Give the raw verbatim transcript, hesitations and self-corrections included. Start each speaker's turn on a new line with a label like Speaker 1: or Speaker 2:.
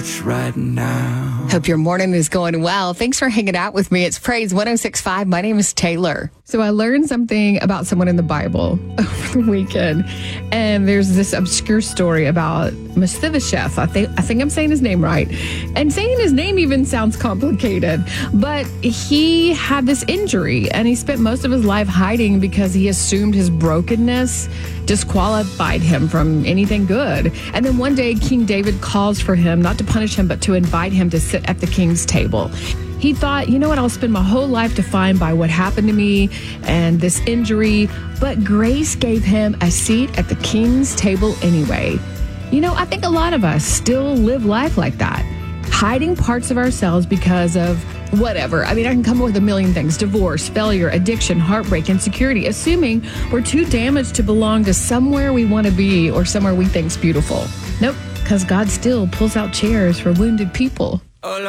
Speaker 1: right now.
Speaker 2: Hope your morning is going well. Thanks for hanging out with me. It's Praise one oh six point five. My name is Taylor. So I learned something about someone in the Bible over the weekend. And there's this obscure story about Mephibosheth. I think, I think I'm saying his name right. And saying his name even sounds complicated. But he had this injury and he spent most of his life hiding because he assumed his brokenness disqualified him from anything good. And then one day, King David calls for him, not to punish him, but to invite him to sit at the king's table. He thought, you know what, I'll spend my whole life defined by what happened to me and this injury. But grace gave him a seat at the king's table anyway. You know, I think a lot of us still live life like that, hiding parts of ourselves because of whatever. I mean, I can come up with a million things. Divorce, failure, addiction, heartbreak, insecurity, assuming we're too damaged to belong to somewhere we want to be or somewhere we think's beautiful. Nope, because God still pulls out chairs for wounded people.